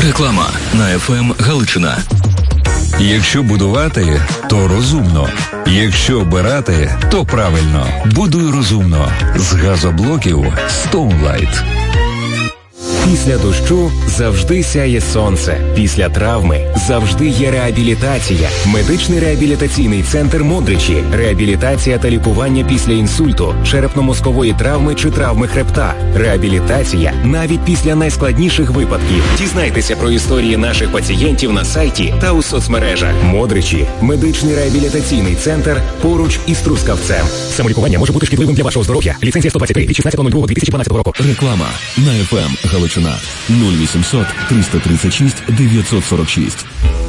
Реклама на ФМ Галичина. Якщо будувати, то розумно. Якщо обирати, то правильно. Будуй розумно. З газоблоків Stoneline. Після дощу завжди сяє сонце. Після травми завжди є реабілітація. Медичний реабілітаційний центр «Модричі». Реабілітація та лікування після інсульту, черепно-мозкової травми чи травми хребта. Реабілітація навіть після найскладніших випадків. Дізнайтеся про історії наших пацієнтів на сайті та у соцмережах. «Модричі» – медичний реабілітаційний центр поруч із Трускавцем. Самолікування може бути шкідливим для вашого здоров'я. Ліцензія 123 від 16.02.2012 року. Реклама на ФМ Галичина. 0800 336 946.